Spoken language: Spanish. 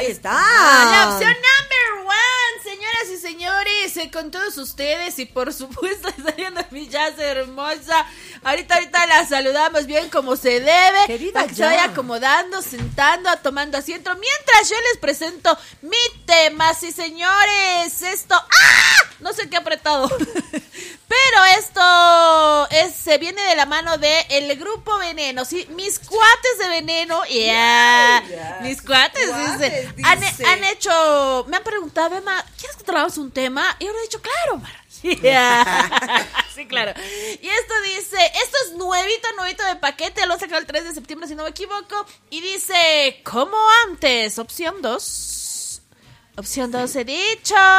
Ahí está. La opción number one, señoras y señores, con todos ustedes y por supuesto saliendo mi jazz hermosa. Ahorita la saludamos bien como se debe. Querida, para que se vaya acomodando, sentando, tomando asiento. Mientras yo les presento mi tema, sí señores, esto... ¡Ah! No sé qué he apretado. Pero esto se viene de la mano de el grupo Veneno, ¿sí? Mis cuates de Veneno, mis cuates, dice. Han hecho, me han preguntado, Emma, ¿quieres que trabajemos un tema? Y yo le he dicho, claro, Mar. Sí, claro. Y esto dice, esto es nuevito de paquete, lo han sacado el 3 de septiembre, si no me equivoco. Y dice, como antes, opción 2. Opción 2 he dicho.